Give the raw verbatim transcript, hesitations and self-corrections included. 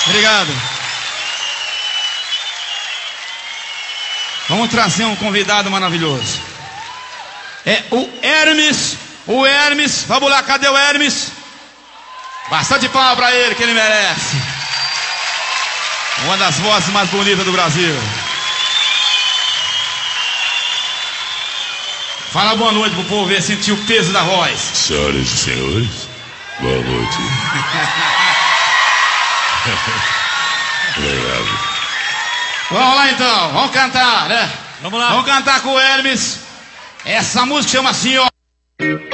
Obrigado. Vamos trazer um convidado maravilhoso. É o Hermes. O Hermes. Vamos lá, cadê o Hermes? Bastante palma pra ele, que ele merece. Uma das vozes mais bonitas do Brasil. Fala boa noite pro povo ver, sentir o peso da voz. Senhoras e senhores, boa noite. Obrigado. Vamos lá então, vamos cantar, né? Vamos lá. Vamos cantar com o Hermes. Essa música chama assim, ó.